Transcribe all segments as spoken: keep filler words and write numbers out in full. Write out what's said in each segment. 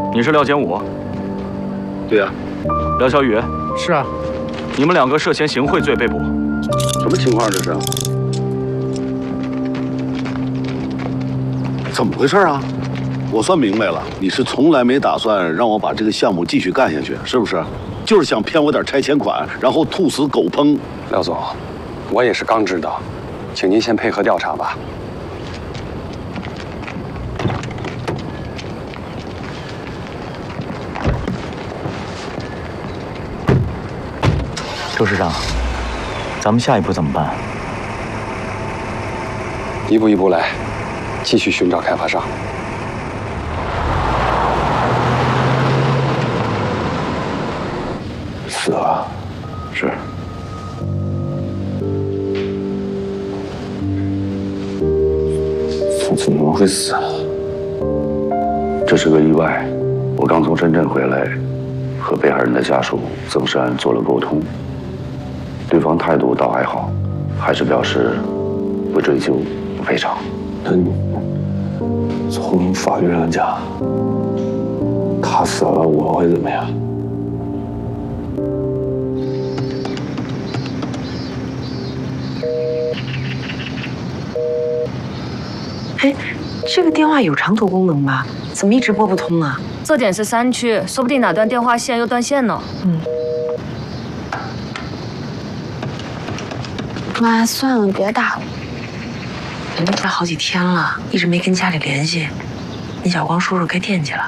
你是廖建武？ 对呀、啊。 廖小雨？ 是啊。 你们两个涉嫌行贿罪被捕。 什么情况这是？怎么回事啊？我算明白了，你是从来没打算让我把这个项目继续干下去，是不是？就是想骗我点拆迁款，然后兔死狗烹。 廖总，我也是刚知道，请您先配合调查吧。 周市长，咱们下一步怎么办？ 一步一步来，继续寻找开发商。 死了，是。怎怎么会死？这是个意外。我刚从深圳回来，和被害人的家属曾山做了沟通。 对方态度倒还好，还是表示不追究、不赔偿。那你从法律上讲，他死了，我会怎么样？ 哎，这个电话有长途功能吧？怎么一直拨不通啊？ 这点是山区，说不定哪段电话线又断线呢。 嗯。 妈，算了，别打了。人都来好几天了，一直没跟家里联系，你小光叔叔该惦记了。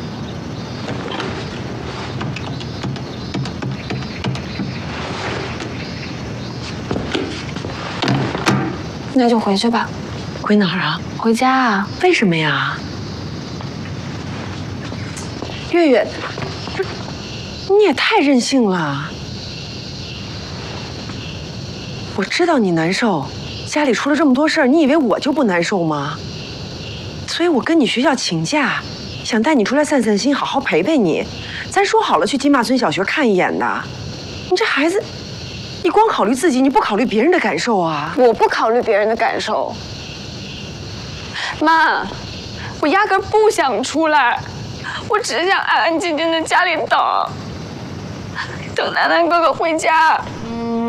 那就回去吧。 回哪儿啊？ 回家啊？ 为什么呀？月月，不是，你也太任性了。 我知道你难受，家里出了这么多事儿，你以为我就不难受吗？所以我跟你学校请假，想带你出来散散心，好好陪陪你。咱说好了去金马村小学看一眼的。你这孩子，你光考虑自己，你不考虑别人的感受啊！ 我不考虑别人的感受。妈，我压根不想出来，我只想安安静静在家里等，等楠楠哥哥回家。嗯